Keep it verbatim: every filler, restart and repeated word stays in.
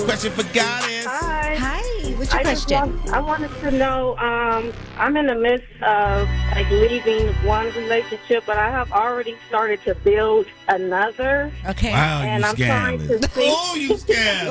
Question for Goddess. Hi. Hi, what's your I just question? want, I wanted to know, um, I'm in the midst of like leaving one relationship, but I have already started to build another. Okay. Wow, And you I'm trying to scandalous. see. Oh, you scandalous.